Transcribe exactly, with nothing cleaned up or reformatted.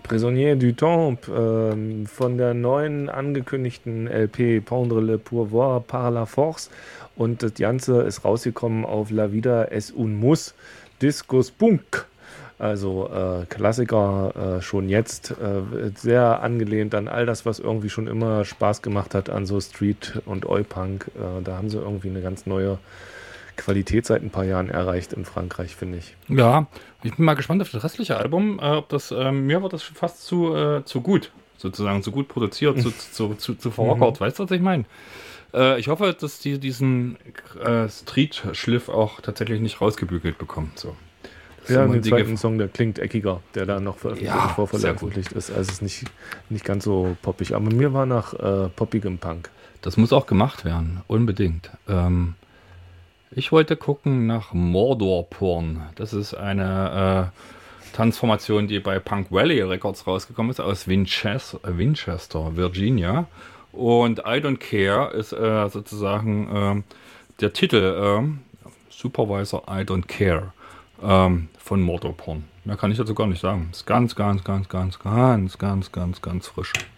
Prisonnier du Temps ähm, von der neuen angekündigten L P Pendre le Pourvoir par la Force und das Ganze ist rausgekommen auf La Vida es un Muss Discos Punk. Also äh, Klassiker äh, schon jetzt, äh, sehr angelehnt an all das, was irgendwie schon immer Spaß gemacht hat an so Street- und Oi-Punk. Äh, da haben sie irgendwie eine ganz neue Qualität seit ein paar Jahren erreicht in Frankreich, finde ich. Ja, ich bin mal gespannt auf das restliche Album. Äh, ob das, äh, mir war das schon fast zu, äh, zu gut, sozusagen, zu gut produziert, zu, zu, zu, zu verrockert. Weißt du, was ich meine? Äh, ich hoffe, dass die diesen äh, Street-Schliff auch tatsächlich nicht rausgebügelt bekommen. So. Ja, den zweiten Song, der klingt eckiger, der da noch veröffentlicht, ja, vorveröffentlicht ist. Also es ist nicht, nicht ganz so poppig. Aber mir war nach äh, poppigem Punk. Das muss auch gemacht werden, unbedingt. Ähm, ich wollte gucken nach Mordor-Porn. Das ist eine äh, Transformation, die bei Punk Valley Records rausgekommen ist, aus Winchester, Winchester Virginia. Und I Don't Care ist äh, sozusagen äh, der Titel, äh, Supervisor I Don't Care. Ähm, von Mordor-Porn. Mehr kann ich dazu gar nicht sagen. Ist ganz, ganz, ganz, ganz, ganz, ganz, ganz, ganz frisch.